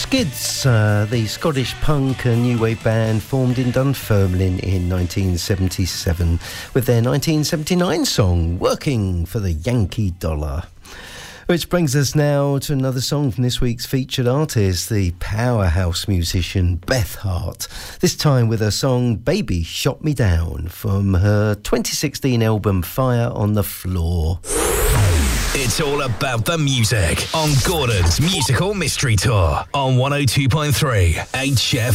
Skids, the Scottish punk and new wave band formed in Dunfermline in 1977 with their 1979 song Working for the Yankee Dollar. Which brings us now to another song from this week's featured artist, the powerhouse musician Beth Hart, this time with her song Baby Shot Me Down from her 2016 album Fire on the Floor. It's all about the music on Gordon's Musical Mystery Tour on 102.3 HFM.